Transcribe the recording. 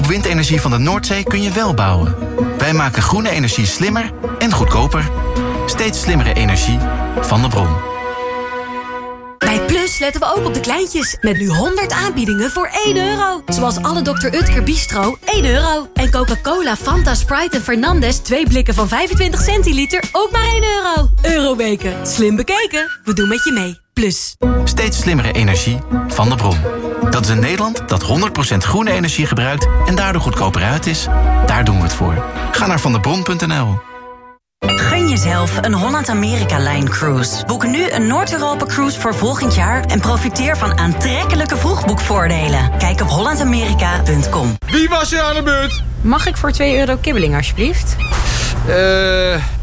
windenergie van de Noordzee kun je wel bouwen. Wij maken groene energie slimmer en goedkoper. Steeds slimmere energie van de bron. Bij Plus letten we ook op de kleintjes. Met nu 100 aanbiedingen voor €1. Zoals alle Dr. Utker Bistro, €1. En Coca-Cola, Fanta, Sprite en Fernandes 2 blikken van 25 centiliter, ook maar €1. Euroweken. Slim bekeken. We doen met je mee. Plus. Steeds slimmere energie van de bron. Dat is een Nederland dat 100% groene energie gebruikt en daardoor goedkoper uit is. Daar doen we het voor. Ga naar vandebron.nl. Gun jezelf een Holland-Amerika-Line-cruise. Boek nu een Noord-Europa-cruise voor volgend jaar en profiteer van aantrekkelijke vroegboekvoordelen. Kijk op hollandamerika.com. Wie was er aan de beurt? Mag ik voor €2 kibbeling, alsjeblieft?